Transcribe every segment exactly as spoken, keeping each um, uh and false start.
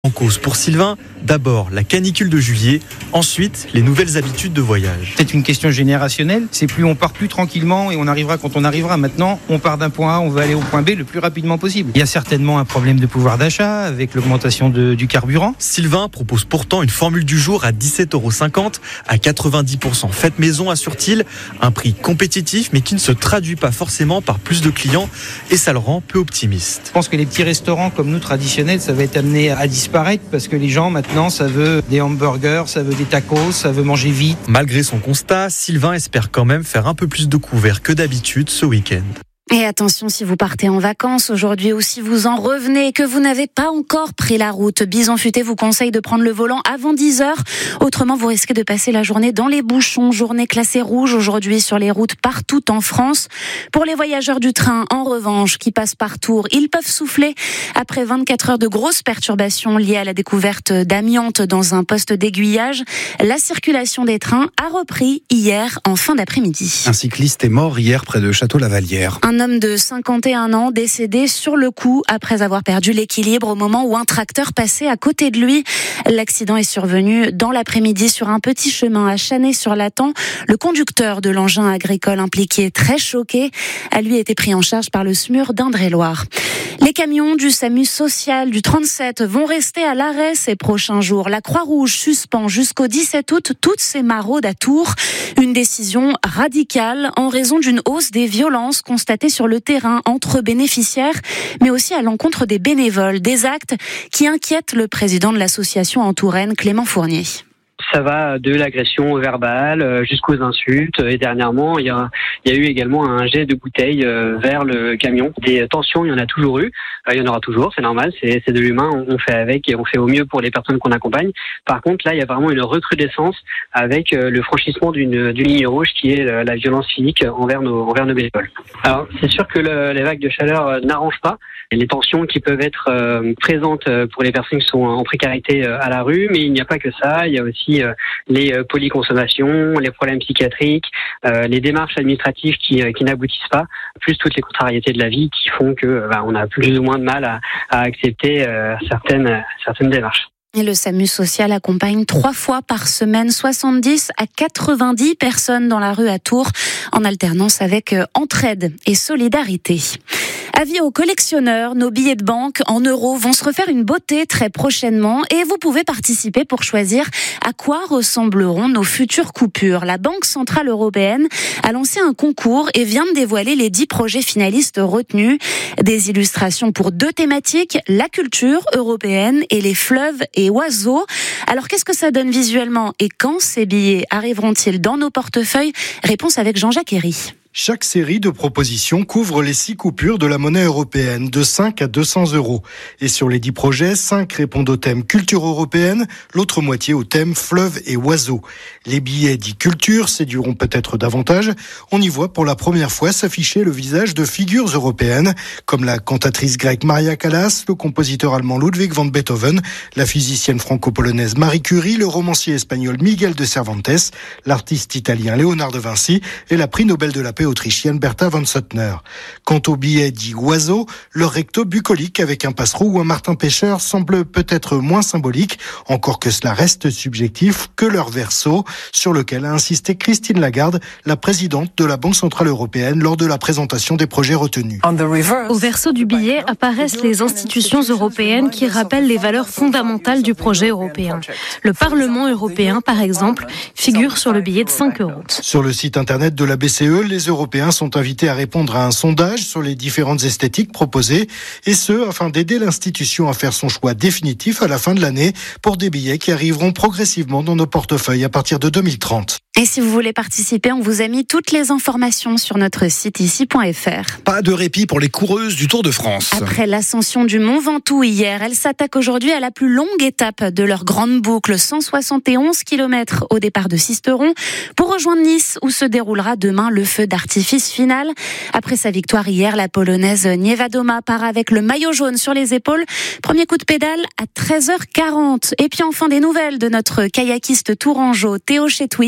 En cause pour Sylvain, d'abord la canicule de juillet, ensuite les nouvelles habitudes de voyage. C'est une question générationnelle, c'est plus on part plus tranquillement et on arrivera quand on arrivera. Maintenant, on part d'un point A, on va aller au point B le plus rapidement possible. Il y a certainement un problème de pouvoir d'achat avec l'augmentation de, du carburant. Sylvain propose pourtant une formule du jour à dix-sept euros cinquante, à quatre-vingt-dix pour cent faite maison, assure-t-il, un prix compétitif mais qui ne se traduit pas forcément par plus de clients et ça le rend peu optimiste. Je pense que les petits restaurants comme nous traditionnels, ça va être amené à disparaître parce que les gens maintenant ça veut des hamburgers, ça veut des tacos, ça veut manger vite. Malgré son constat, Sylvain espère quand même faire un peu plus de couverts que d'habitude ce week-end. Et attention, si vous partez en vacances aujourd'hui ou si vous en revenez et que vous n'avez pas encore pris la route, Bison Futé vous conseille de prendre le volant avant dix heures. Autrement, vous risquez de passer la journée dans les bouchons. Journée classée rouge aujourd'hui sur les routes partout en France. Pour les voyageurs du train, en revanche, qui passent par Tours, ils peuvent souffler après vingt-quatre heures de grosses perturbations liées à la découverte d'amiante dans un poste d'aiguillage. La circulation des trains a repris hier en fin d'après-midi. Un cycliste est mort hier près de Château-Lavalière. Un homme de cinquante et un ans décédé sur le coup après avoir perdu l'équilibre au moment où un tracteur passait à côté de lui. L'accident est survenu dans l'après-midi sur un petit chemin à Chanay-sur-Latan. Le conducteur de l'engin agricole impliqué, très choqué, a lui été pris en charge par le S M U R d'Indre-et-Loire. Les camions du SAMU social du trente-sept vont rester à l'arrêt ces prochains jours. La Croix-Rouge suspend jusqu'au dix-sept août toutes ses maraudes à Tours. Une décision radicale en raison d'une hausse des violences constatées sur le terrain entre bénéficiaires, mais aussi à l'encontre des bénévoles. Des actes qui inquiètent le président de l'association en Touraine, Clément Fournier. Ça va de l'agression verbale jusqu'aux insultes. Et dernièrement, il y a, il y a eu également un jet de bouteille vers le camion. Des tensions, il y en a toujours eu. Il y en aura toujours, c'est normal, c'est, c'est de l'humain. On fait avec et on fait au mieux pour les personnes qu'on accompagne. Par contre, là, il y a vraiment une recrudescence avec le franchissement d'une, d'une ligne rouge qui est la violence physique envers nos, envers nos bénévoles. Alors, c'est sûr que le, les vagues de chaleur n'arrangent pas les tensions qui peuvent être euh, présentes pour les personnes qui sont en précarité euh, à la rue, mais il n'y a pas que ça. Il y a aussi euh, les euh, polyconsommations, les problèmes psychiatriques, euh, les démarches administratives qui, euh, qui n'aboutissent pas, plus toutes les contrariétés de la vie qui font que euh, bah, on a plus ou moins de mal à, à accepter euh, certaines, certaines démarches. Et le SAMU social accompagne trois fois par semaine soixante-dix à quatre-vingt-dix personnes dans la rue à Tours, en alternance avec entraide et solidarité. Avis aux collectionneurs, nos billets de banque en euros vont se refaire une beauté très prochainement et vous pouvez participer pour choisir à quoi ressembleront nos futures coupures. La Banque Centrale Européenne a lancé un concours et vient de dévoiler les dix projets finalistes retenus. Des illustrations pour deux thématiques, la culture européenne et les fleuves et oiseaux. Alors qu'est-ce que ça donne visuellement et quand ces billets arriveront-ils dans nos portefeuilles? Réponse avec Jean-Jacques Herry. Chaque série de propositions couvre les six coupures de la monnaie européenne, de cinq à deux cents euros. Et sur les dix projets, cinq répondent au thème culture européenne, l'autre moitié au thème fleuves et oiseaux. Les billets dits culture séduiront peut-être davantage. On y voit pour la première fois s'afficher le visage de figures européennes, comme la cantatrice grecque Maria Callas, le compositeur allemand Ludwig van Beethoven, la physicienne franco-polonaise Marie Curie, le romancier espagnol Miguel de Cervantes, l'artiste italien Léonard de Vinci et la prix Nobel de la paix autrichienne Bertha von Suttner. Quant aux billets dits oiseaux, leur recto bucolique avec un passereau ou un martin pêcheur semble peut-être moins symbolique, encore que cela reste subjectif, que leur verso, sur lequel a insisté Christine Lagarde, la présidente de la Banque Centrale Européenne, lors de la présentation des projets retenus. Au verso du billet apparaissent les institutions européennes qui rappellent les valeurs fondamentales du projet européen. Le Parlement européen, par exemple, figure sur le billet de cinq euros. Sur le site internet de la B C E, les Européens sont invités à répondre à un sondage sur les différentes esthétiques proposées, et ce, afin d'aider l'institution à faire son choix définitif à la fin de l'année pour des billets qui arriveront progressivement dans nos portefeuilles à partir de deux mille trente. Et si vous voulez participer, on vous a mis toutes les informations sur notre site ici point f r. Pas de répit pour les coureuses du Tour de France. Après l'ascension du Mont Ventoux hier, elles s'attaquent aujourd'hui à la plus longue étape de leur grande boucle, cent soixante et onze kilomètres au départ de Sisteron, pour rejoindre Nice où se déroulera demain le feu d'artifice final. Après sa victoire hier, la Polonaise Niewiadoma part avec le maillot jaune sur les épaules. Premier coup de pédale à treize heures quarante. Et puis enfin des nouvelles de notre kayakiste tourangeau Théo Chetouy.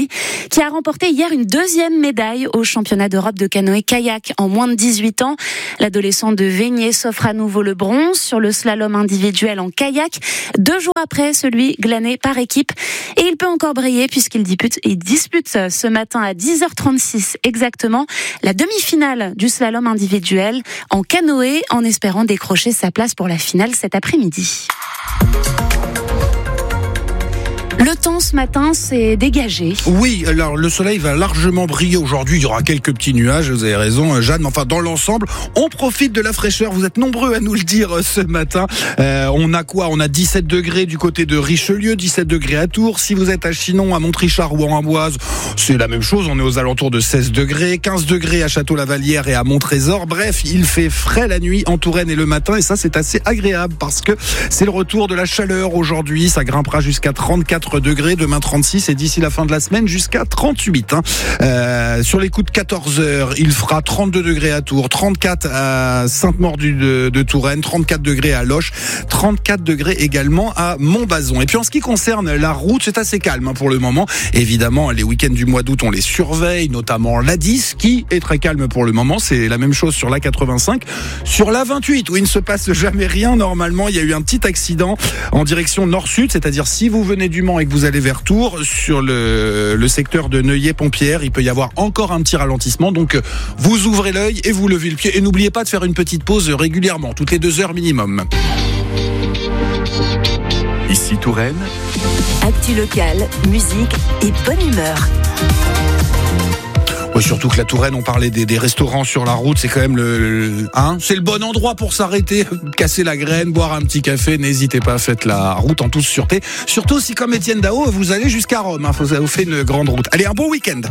qui a remporté hier une deuxième médaille au championnat d'Europe de canoë-kayak en moins de dix-huit ans. L'adolescent de Veigné s'offre à nouveau le bronze sur le slalom individuel en kayak, deux jours après celui glané par équipe. Et il peut encore briller puisqu'il dispute, il dispute ce matin à dix heures trente-six exactement la demi-finale du slalom individuel en canoë, en espérant décrocher sa place pour la finale cet après-midi. Le temps ce matin s'est dégagé. Oui, alors le soleil va largement briller aujourd'hui. Il y aura quelques petits nuages, vous avez raison, Jeanne. Mais enfin, dans l'ensemble, on profite de la fraîcheur. Vous êtes nombreux à nous le dire ce matin. Euh, on a quoi ? On a dix-sept degrés du côté de Richelieu, dix-sept degrés à Tours. Si vous êtes à Chinon, à Montrichard ou à Amboise, c'est la même chose. On est aux alentours de seize degrés, quinze degrés à Château-Lavallière et à Montrésor. Bref, il fait frais la nuit en Touraine et le matin. Et ça, c'est assez agréable parce que c'est le retour de la chaleur aujourd'hui. Ça grimpera jusqu'à trente-quatre degrés, demain trente-six et d'ici la fin de la semaine jusqu'à trente-huit. Hein. Euh, sur les coups de quatorze heures, il fera trente-deux degrés à Tours, trente-quatre à Sainte-Maure de, de Touraine, trente-quatre degrés à Loches, trente-quatre degrés également à Montbazon. Et puis en ce qui concerne la route, c'est assez calme hein, pour le moment. Évidemment, les week-ends du mois d'août, on les surveille, notamment l'A dix qui est très calme pour le moment. C'est la même chose sur l'A quatre-vingt-cinq. Sur l'A vingt-huit, où il ne se passe jamais rien normalement, il y a eu un petit accident en direction nord-sud, c'est-à-dire si vous venez du Mans et que vous allez vers Tours, sur le, le secteur de Neuilly-Pompière, il peut y avoir encore un petit ralentissement. Donc vous ouvrez l'œil et vous levez le pied. Et n'oubliez pas de faire une petite pause régulièrement, toutes les deux heures minimum. Ici Touraine. Actu locale, musique et bonne humeur. Ouais, surtout que la Touraine, on parlait des, des restaurants sur la route, c'est quand même le, le hein, c'est le bon endroit pour s'arrêter, casser la graine, boire un petit café. N'hésitez pas, faites la route en toute sûreté. Surtout si, comme Étienne Dao, vous allez jusqu'à Rome. Hein, vous avez fait une grande route. Allez, un bon week-end.